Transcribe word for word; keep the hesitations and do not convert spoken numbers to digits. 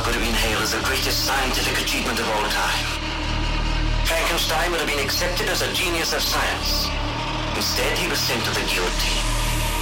would have been hailed as the greatest scientific achievement of all time. Frankenstein would have been accepted as a genius of science. Instead, he was sent to the guillotine.